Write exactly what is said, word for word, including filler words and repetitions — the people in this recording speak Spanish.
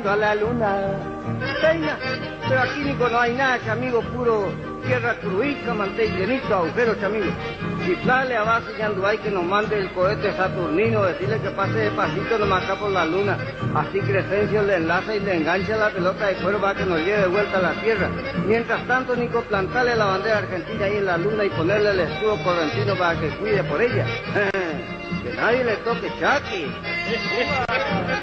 mirando a la luna. Reina, pero aquí, Nico, no hay nada, amigo, puro tierra cruica, mantellenito, agujeros, amigo. Chiflale a base Yanduay que nos mande el cohete saturnino, decirle que pase despacito nomás acá por la luna. Así Crescencio le enlaza y le engancha la pelota de cuero para que nos lleve de vuelta a la tierra. Mientras tanto, Nico, plantarle la bandera argentina ahí en la luna y ponerle el escudo correntino para que cuide por ella. Que nadie le toque Chucky.